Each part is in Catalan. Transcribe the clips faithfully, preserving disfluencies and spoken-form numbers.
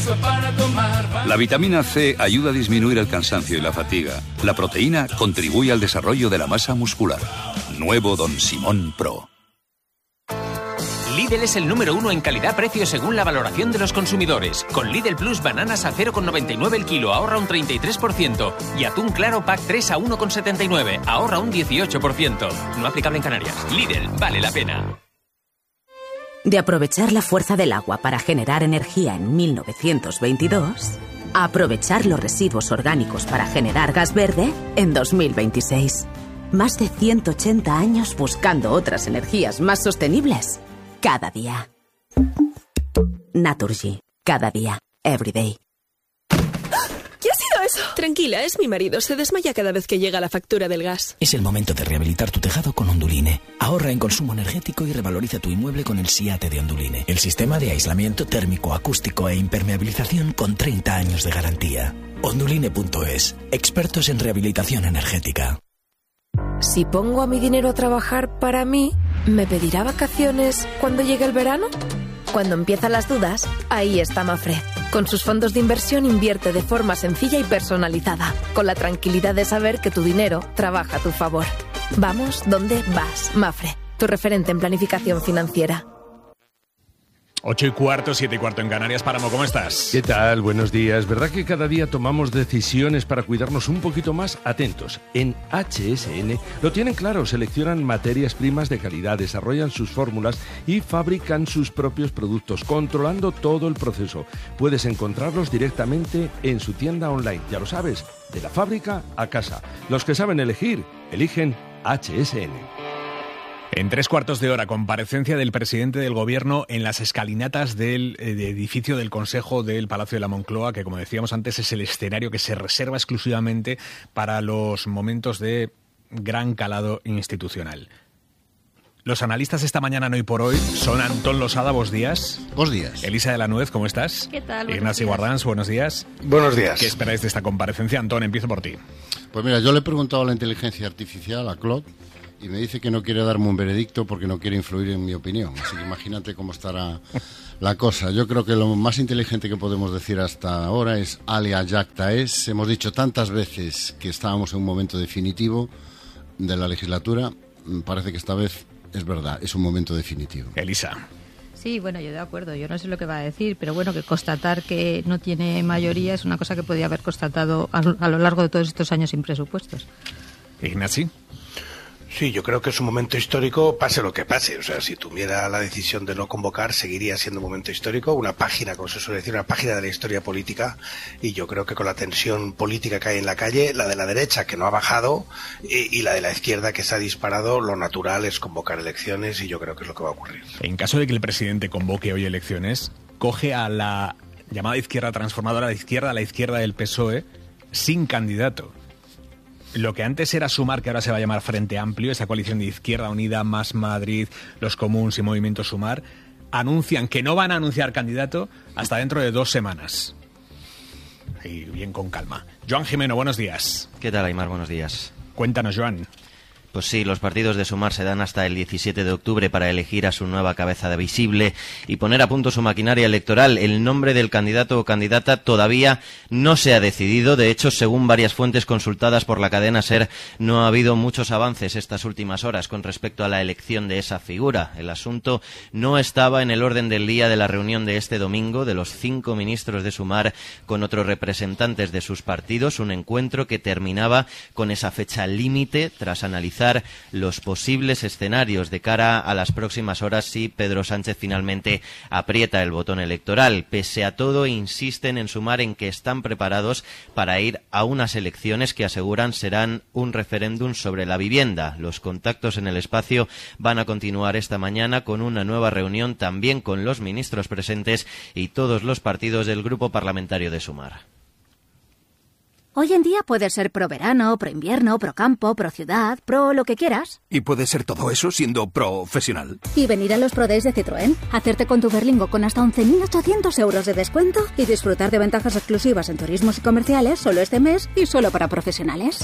La vitamina C ayuda a disminuir el cansancio y la fatiga. La proteína contribuye al desarrollo de la masa muscular. Nuevo Don Simón Pro. Lidl es el número uno en calidad-precio según la valoración de los consumidores. Con Lidl Plus bananas a cero coma noventa y nueve el kilo, ahorra un treinta y tres por ciento. Y atún claro pack tres a uno coma setenta y nueve, ahorra un dieciocho por ciento. No aplicable en Canarias. Lidl, vale la pena. De aprovechar la fuerza del agua para generar energía en mil novecientos veintidós, a aprovechar los residuos orgánicos para generar gas verde en dos mil veintiséis. Más de ciento ochenta años buscando otras energías más sostenibles. Cada día. Naturgy. Cada día. Everyday. ¿Qué ha sido eso? Tranquila, es mi marido. Se desmaya cada vez que llega la factura del gas. Es el momento de rehabilitar tu tejado con Onduline. Ahorra en consumo energético y revaloriza tu inmueble con el SIATE de Onduline. El sistema de aislamiento térmico, acústico e impermeabilización con treinta años de garantía. Onduline punto es. Expertos en rehabilitación energética. Si pongo a mi dinero a trabajar para mí, ¿me pedirá vacaciones cuando llegue el verano? Cuando empiezan las dudas, ahí está Mafre. Con sus fondos de inversión invierte de forma sencilla y personalizada, con la tranquilidad de saber que tu dinero trabaja a tu favor. Vamos donde vas, Mafre, tu referente en planificación financiera. Ocho y cuarto, siete y cuarto en Canarias. Páramo, ¿cómo estás? ¿Qué tal? Buenos días. ¿Verdad que cada día tomamos decisiones para cuidarnos un poquito más? Atentos. En H S N lo tienen claro. Seleccionan materias primas de calidad, desarrollan sus fórmulas y fabrican sus propios productos, controlando todo el proceso. Puedes encontrarlos directamente en su tienda online. Ya lo sabes, de la fábrica a casa. Los que saben elegir, eligen H S N. En tres cuartos de hora, comparecencia del presidente del Gobierno en las escalinatas del eh, de edificio del Consejo del Palacio de la Moncloa, que, como decíamos antes, es el escenario que se reserva exclusivamente para los momentos de gran calado institucional. Los analistas esta mañana en Hoy por Hoy son Antón Losada, buenos días. Buenos días. Elisa de la Nuez, ¿cómo estás? ¿Qué tal? Ignacio Guardans, buenos días. Buenos días. ¿Qué esperáis de esta comparecencia? Antón, empiezo por ti. Pues mira, yo le he preguntado a la inteligencia artificial, a Claude, y me dice que no quiere darme un veredicto porque no quiere influir en mi opinión. Así que imagínate cómo estará la cosa. Yo creo que lo más inteligente que podemos decir hasta ahora es alia jacta es. Hemos dicho tantas veces que estábamos en un momento definitivo de la legislatura. Parece que esta vez es verdad, es un momento definitivo. Elisa. Sí, bueno, yo de acuerdo. Yo no sé lo que va a decir, pero bueno, que constatar que no tiene mayoría es una cosa que podía haber constatado a, a lo largo de todos estos años sin presupuestos. Ignacio. Sí, yo creo que es un momento histórico, pase lo que pase. O sea, si tuviera la decisión de no convocar, seguiría siendo un momento histórico, una página, como se suele decir, una página de la historia política. Y yo creo que con la tensión política que hay en la calle, la de la derecha, que no ha bajado, y, y la de la izquierda, que se ha disparado, lo natural es convocar elecciones, y yo creo que es lo que va a ocurrir. En caso de que el presidente convoque hoy elecciones, coge a la llamada izquierda transformadora, de izquierda a la izquierda del P S O E, sin candidato. Lo que antes era Sumar, que ahora se va a llamar Frente Amplio, esa coalición de Izquierda Unida, Más Madrid, Los Comuns y Movimiento Sumar, anuncian que no van a anunciar candidato hasta dentro de dos semanas. Y bien con calma. Joan Jimeno, buenos días. ¿Qué tal, Aymar? Buenos días. Cuéntanos, Joan. Pues sí, los partidos de Sumar se dan hasta el diecisiete de octubre para elegir a su nueva cabeza de visible y poner a punto su maquinaria electoral. El nombre del candidato o candidata todavía no se ha decidido. De hecho, según varias fuentes consultadas por la cadena SER, no ha habido muchos avances estas últimas horas con respecto a la elección de esa figura. El asunto no estaba en el orden del día de la reunión de este domingo de los cinco ministros de Sumar con otros representantes de sus partidos, un encuentro que terminaba con esa fecha límite tras analizar los posibles escenarios de cara a las próximas horas si Pedro Sánchez finalmente aprieta el botón electoral. Pese a todo, insisten en Sumar en que están preparados para ir a unas elecciones que aseguran serán un referéndum sobre la vivienda. Los contactos en el espacio van a continuar esta mañana con una nueva reunión también con los ministros presentes y todos los partidos del grupo parlamentario de Sumar. Hoy en día puedes ser pro verano, pro invierno, pro campo, pro ciudad, pro lo que quieras. ¿Y puedes ser todo eso siendo profesional? Y venir a los Pro Days de Citroën, hacerte con tu Berlingo con hasta once mil ochocientos euros de descuento y disfrutar de ventajas exclusivas en turismos y comerciales solo este mes y solo para profesionales.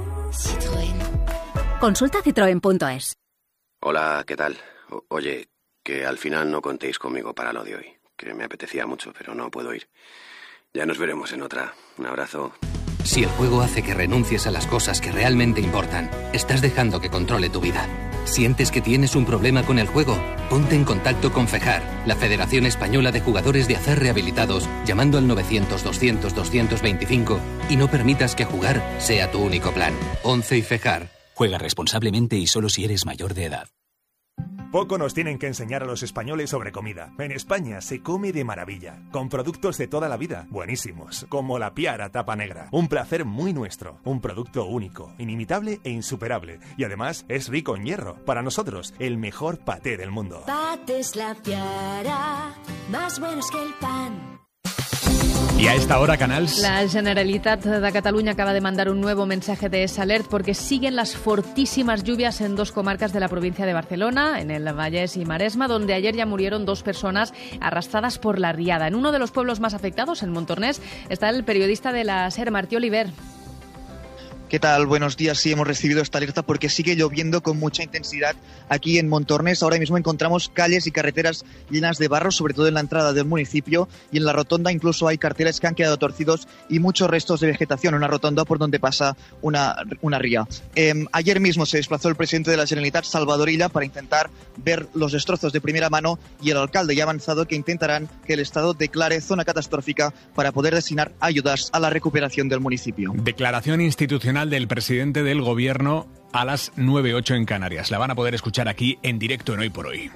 Citroën. Consulta citroen punto es. Hola, ¿qué tal? O- oye, que al final no contéis conmigo para lo de hoy, que me apetecía mucho, pero no puedo ir. Ya nos veremos en otra. Un abrazo. Si el juego hace que renuncies a las cosas que realmente importan, estás dejando que controle tu vida. ¿Sientes que tienes un problema con el juego? Ponte en contacto con FEJAR, la Federación Española de Jugadores de Azar Rehabilitados, llamando al novecientos, doscientos, doscientos veinticinco y no permitas que jugar sea tu único plan. ONCE y FEJAR. Juega responsablemente y solo si eres mayor de edad. Poco nos tienen que enseñar a los españoles sobre comida. En España se come de maravilla, con productos de toda la vida, buenísimos, como la Piara tapa negra. Un placer muy nuestro, un producto único, inimitable e insuperable. Y además es rico en hierro. Para nosotros, el mejor paté del mundo. Patés La Piara, más buenos que el pan. Y a esta hora, Canals. La Generalitat de Cataluña acaba de mandar un nuevo mensaje de desalert porque siguen las fortísimas lluvias en dos comarcas de la provincia de Barcelona, en el Vallès y Maresma, donde ayer ya murieron dos personas arrastradas por la riada. En uno de los pueblos más afectados, en Montornès, está el periodista de la SER, Martí Oliver. ¿Qué tal? Buenos días. Sí, hemos recibido esta alerta porque sigue lloviendo con mucha intensidad aquí en Montornès. Ahora mismo encontramos calles y carreteras llenas de barro, sobre todo en la entrada del municipio, y en la rotonda incluso hay carteles que han quedado torcidos y muchos restos de vegetación, una rotonda por donde pasa una, una ría. Eh, ayer mismo se desplazó el presidente de la Generalitat, Salvador Illa, para intentar ver los destrozos de primera mano, y el alcalde ya ha avanzado que intentarán que el Estado declare zona catastrófica para poder destinar ayudas a la recuperación del municipio. Declaración institucional del presidente del Gobierno a las nueve ocho en Canarias. La van a poder escuchar aquí en directo en Hoy por Hoy.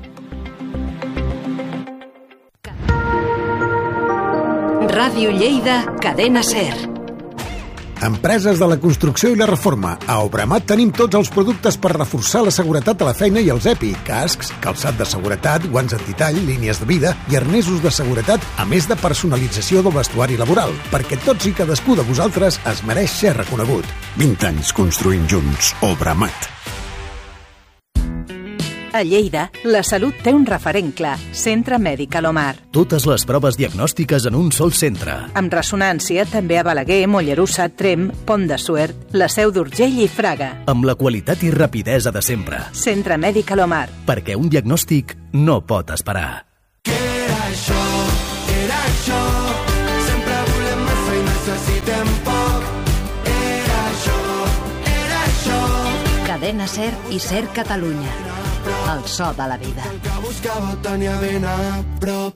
Ràdio Lleida, Cadena SER. Empreses de la construcció i la reforma. A Obramat tenim tots els productes per reforçar la seguretat a la feina i els E P I, cascs, calçat de seguretat, guants antitall, línies de vida i arnesos de seguretat, a més de personalització del vestuari laboral, perquè tots i cadascú de vosaltres es mereix ser reconegut. vint anys construint junts. Obramat. A Lleida, la salut té un referent clar, Centre Mèdic Alomar. Totes les proves diagnòstiques en un sol centre. Amb ressonància també a Balaguer, Mollerussa, Tremp, Pont de Suert, la Seu d'Urgell i Fraga. Amb la qualitat i rapidesa de sempre. Centre Mèdic Alomar. Perquè un diagnòstic no pot esperar. Què era això? Era això? Sempre volem massa i necessitem poc. Era això? Era això? Cadena SER i SER Catalunya. El so de la vida. El que buscava tenia ben a prop.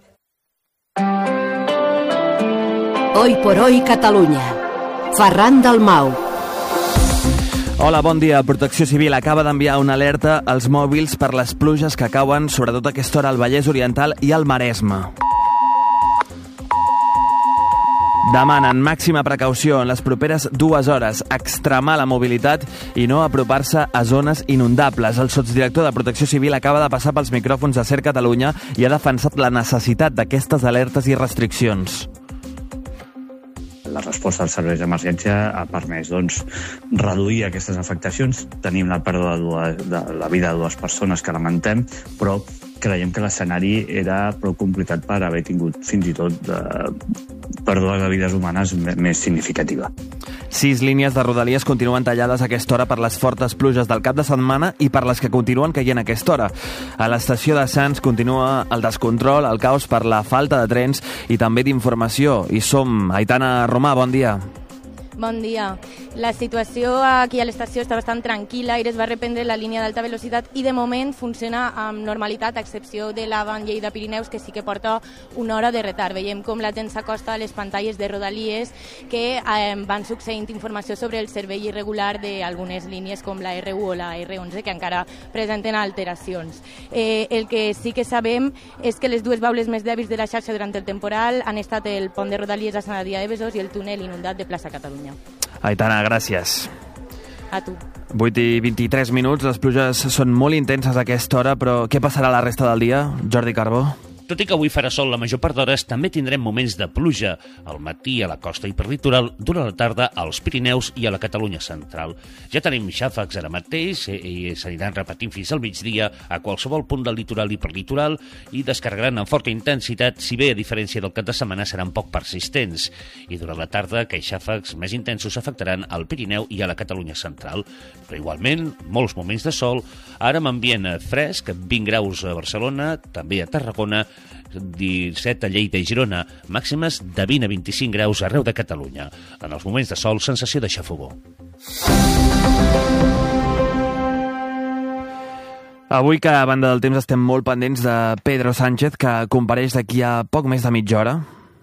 Hoy por hoy Catalunya. Ferran Dalmau. Hola, bon dia. Protecció Civil acaba d'enviar una alerta als mòbils per les pluges que cauen, sobretot a aquesta hora al Vallès Oriental i al Maresme. Demanen màxima precaució en les properes dues hores, extremar la mobilitat i no apropar-se a zones inundables. El sotsdirector de Protecció Civil acaba de passar pels micròfons de SER Catalunya i ha defensat la necessitat d'aquestes alertes i restriccions. La resposta als serveis d'emergència ha permès doncs, reduir aquestes afectacions. Tenim la pèrdua de, dues, de la vida de dues persones que lamentem, però creiem que l'escenari era prou complicat per haver tingut fins i tot de pèrdua de vides humanes més significativa. Sis línies de Rodalies continuen tallades a aquesta hora per les fortes pluges del cap de setmana i per les que continuen caient a aquesta hora. A l'estació de Sants continua el descontrol, el caos per la falta de trens i també d'informació. I som Aitana Romà, bon dia. Bon dia. La situació aquí a l'estació està bastant tranquil·la. Ahir es va reprendre la línia d'alta velocitat i de moment funciona amb normalitat, a excepció de l'Avant Lleida-Pirineus, que sí que porta una hora de retard. Veiem com la gent s'acosta a les pantalles de Rodalies que eh, van succeint informació sobre el servei irregular d'algunes línies com la R u o la R onze, que encara presenten alteracions. Eh, el que sí que sabem és que les dues baules més dèbils de la xarxa durant el temporal han estat el pont de Rodalies a Sant Adrià de Besòs i el túnel inundat de Plaça Catalunya. Aitana, gràcies. A tu. vuit i vint-i-tres minuts, les pluges són molt intenses a aquesta hora, però què passarà la resta del dia? Jordi Carbó? Tot i que avui farà sol la major part d'hores, també tindrem moments de pluja al matí a la costa i per litoral, durant la tarda als Pirineus i a la Catalunya central. Ja tenim xàfecs ara mateix i s'aniran repetint fins al migdia a qualsevol punt del litoral i per litoral i descarregaran amb forta intensitat, si bé a diferència del cap de setmana seran poc persistents. I durant la tarda aquells xàfecs més intensos afectaran al Pirineu i a la Catalunya central. Però igualment, molts moments de sol, ara amb ambient fresc, vint graus a Barcelona, també a Tarragona, disset a Lleida i Girona, màximes de vint a vint-i-cinc graus arreu de Catalunya. En els moments de sol, sensació de xafogó. Avui, que a banda del temps estem molt pendents de Pedro Sánchez, que compareix d'aquí a poc més de mitja hora,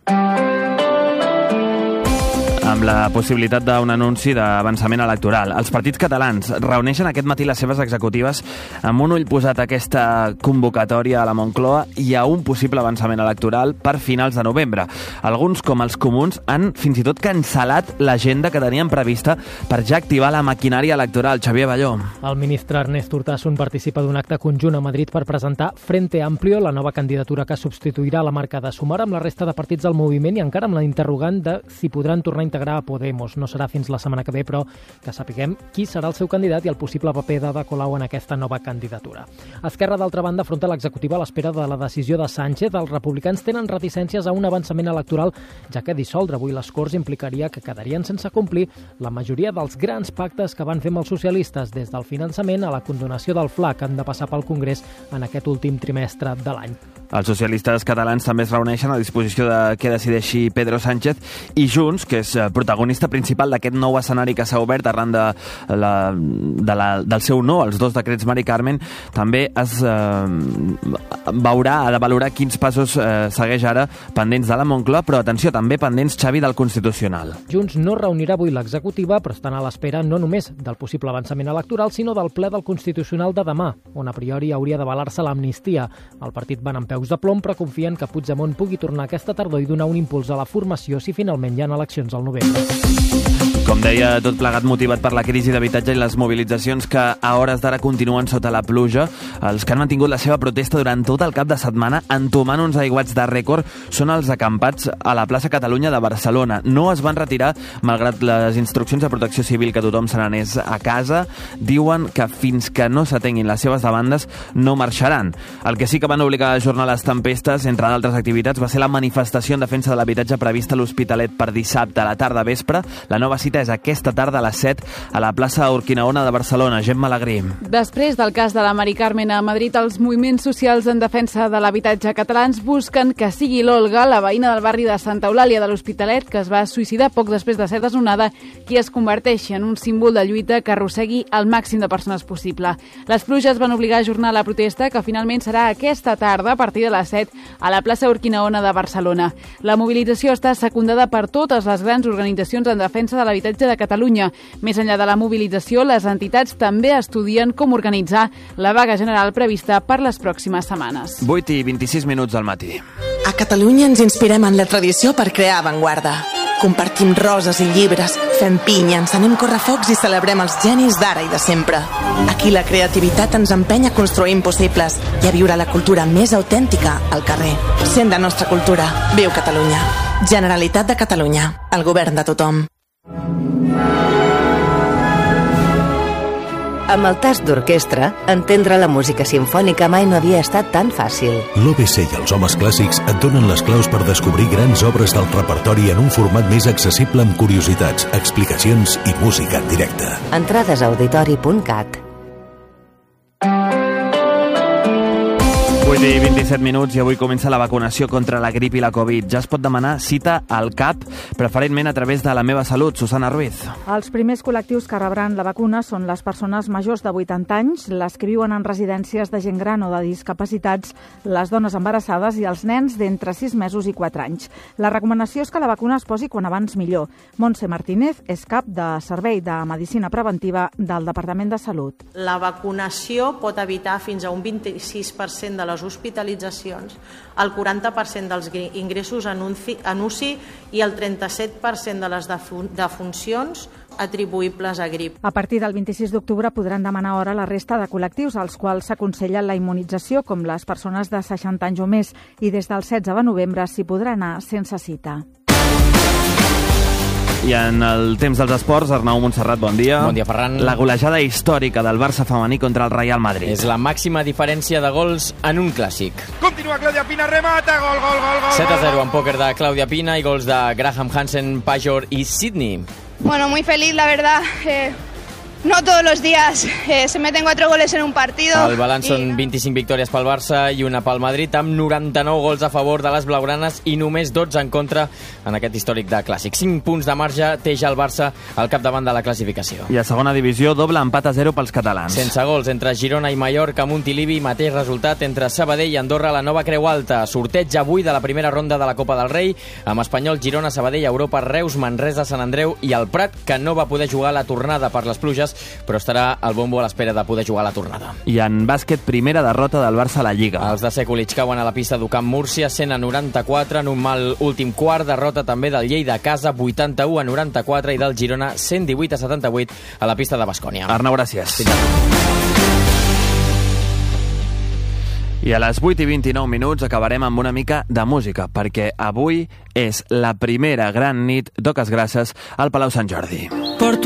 amb la possibilitat d'un anunci d'avançament electoral. Els partits catalans reuneixen aquest matí les seves executives amb un ull posat a aquesta convocatòria a la Moncloa i a un possible avançament electoral per finals de novembre. Alguns, com els comuns, han fins i tot cancel·lat l'agenda que tenien prevista per ja activar la maquinària electoral. Xavier Balló. El ministre Ernest Urtasun participa d'un acte conjunt a Madrid per presentar Frente Amplio, la nova candidatura que substituirà la marca de Sumar amb la resta de partits del moviment i encara amb la interrogant de si podran tornar a integrar a Podemos. No serà fins la setmana que ve, però que sapiguem qui serà el seu candidat i el possible paper d'Ada Colau en aquesta nova candidatura. Esquerra, d'altra banda, afronta l'executiva a l'espera de la decisió de Sánchez. Els republicans tenen reticències a un avançament electoral, ja que dissoldre avui les Corts implicaria que quedarien sense complir la majoria dels grans pactes que van fer amb els socialistes, des del finançament a la condonació del F L A, que han de passar pel Congrés en aquest últim trimestre de l'any. Els socialistes catalans també es reuneixen a disposició de què decideixi Pedro Sánchez i Junts, que és protagonista principal d'aquest nou escenari que s'ha obert arran de la, de la, del seu no als dos decrets Mari Carmen, també es eh, veurà, ha de valorar quins passos eh, segueix ara pendents de la Moncloa, però atenció, també pendents, Xavi, del Constitucional. Junts no reunirà avui l'executiva, però estan a l'espera no només del possible avançament electoral, sinó del ple del Constitucional de demà, on a priori hauria d'avalar-se l'amnistia. El partit van amb peus de plom, però confien que Puigdemont pugui tornar aquesta tardor i donar un impuls a la formació si finalment hi ha eleccions al novembre. Com deia, tot plegat motivat per la crisi d'habitatge i les mobilitzacions que a hores d'ara continuen sota la pluja. Els que han mantingut la seva protesta durant tot el cap de setmana entomant uns aiguats de rècord són els acampats a la plaça Catalunya de Barcelona. No es van retirar malgrat les instruccions de protecció civil que tothom se n'anés a casa. Diuen que fins que no s'atenguin les seves demandes no marxaran. El que sí que van obligar a ajornar les tempestes, entre d'altres activitats, va ser la manifestació en defensa de l'habitatge prevista a l'Hospitalet per dissabte a la tarda vespre. La nova cita és aquesta tarda a les set a la plaça Urquinaona de Barcelona. Gemma Alegrí. Després del cas de la Mari Carmen a Madrid, els moviments socials en defensa de l'habitatge catalans busquen que sigui l'Olga, la veïna del barri de Santa Eulàlia de l'Hospitalet, que es va suïcidar poc després de ser desnonada, qui es converteixi en un símbol de lluita que arrossegui el màxim de persones possible. Les pluges van obligar a ajornar la protesta, que finalment serà aquesta tarda a partir de les set a la plaça Urquinaona de Barcelona. La mobilització està secundada per totes les grans organitzacions en defensa de l'habitatge de Catalunya. Més enllà de la mobilització, les entitats també estudien com organitzar la vaga general prevista per les pròximes setmanes. vuit i vint-i-sis minuts al matí. A Catalunya ens inspirem en la tradició per crear avantguarda. Compartim roses i llibres, fem pinya, encenem correfocs i celebrem els genis d'ara i de sempre. Aquí la creativitat ens empenya a construir impossibles i a viure la cultura més autèntica al carrer. Sent la nostra cultura. Viu Catalunya. Generalitat de Catalunya. El govern de tothom. Amb el tast d'orquestra, entendre la música simfònica mai no havia estat tan fàcil. L'O B C i els homes clàssics et donen les claus per descobrir grans obres del repertori en un format més accessible amb curiositats, explicacions i música en directe. Entrades a auditori punt cat. vuit i vint-i-set minuts i avui comença la vacunació contra la grip i la Covid. Ja es pot demanar cita al C A P, preferentment a través de La Meva Salut. Susana Ruiz. Els primers col·lectius que rebran la vacuna són les persones majors de vuitanta anys, les que viuen en residències de gent gran o de discapacitats, les dones embarassades i els nens d'entre sis mesos i quatre anys. La recomanació és que la vacuna es posi quan abans millor. Montse Martínez és cap de Servei de Medicina Preventiva del Departament de Salut. La vacunació pot evitar fins a un vint-i-sis per cent de les hospitalitzacions, el quaranta per cent dels ingressos en U C I i el trenta-set per cent de les defuncions atribuïbles a grip. A partir del vint-i-sis d'octubre podran demanar hora la resta de col·lectius als quals s'aconsella la immunització, com les persones de seixanta anys o més, i des del setze de novembre s'hi podrà anar sense cita. I en el temps dels esports, Arnau Montserrat, bon dia. Bon dia, Ferran. La golejada històrica del Barça femení contra el Real Madrid. És la màxima diferència de gols en un clàssic. Continua Claudia Pina, remata, gol, gol, gol, gol. set a zero en pòquer de Claudia Pina i gols de Graham Hansen, Pajor i Sidney. Bueno, muy feliz, la verdad. Eh, No todos los días eh, se meten cuatro goles en un partido. El balanç són vint-i-cinc victòries pel Barça i una pel Madrid, amb noranta-nou gols a favor de les blaugranes i només dotze en contra en aquest històric de clàssic. cinc punts de marge té ja el Barça al capdavant de la classificació. I a segona divisió, doble empat a zero pels catalans. Sense gols entre Girona i Mallorca, Montilivi, mateix resultat entre Sabadell i Andorra, la nova Creu Alta. Sorteig avui de la primera ronda de la Copa del Rei, amb Espanyol, Girona, Sabadell, Europa, Reus, Manresa, Sant Andreu i el Prat, que no va poder jugar la tornada per les pluges, però estarà al bombo a l'espera de poder jugar la tornada. I en bàsquet, primera derrota del Barça a la Lliga. Els de Sekulic cauen a la pista d'Ucamp Múrcia, cent a noranta-quatre, en un mal últim quart, derrota també del Lleida a casa, vuitanta-u a noranta-quatre, i del Girona, cent divuit a setanta-vuit, a la pista de Baskònia. Arnau, gràcies. I a les vuit i vint-i-nou minuts acabarem amb una mica de música, perquè avui és la primera gran nit d'Oques Grasses al Palau Sant Jordi.